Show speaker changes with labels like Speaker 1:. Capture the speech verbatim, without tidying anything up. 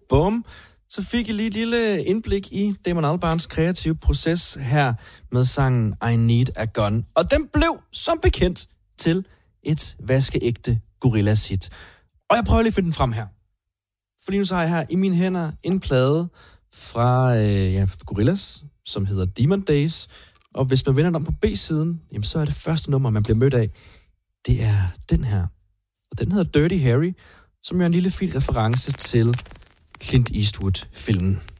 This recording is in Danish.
Speaker 1: bum, så fik I lige et lille indblik i Damon Albarns kreative proces her med sangen I Need a Gun. Og den blev som bekendt til et vaskeægte Gorillaz-hit. Og jeg prøver lige at finde den frem her. For lige nu så har jeg her i mine hænder en plade fra øh, ja, Gorillaz, som hedder Demon Days. Og hvis man vender den om på B-siden, jamen, så er det første nummer, man bliver mødt af, det er den her. Og den hedder Dirty Harry, som er en lille fin reference til Clint Eastwood-filmen.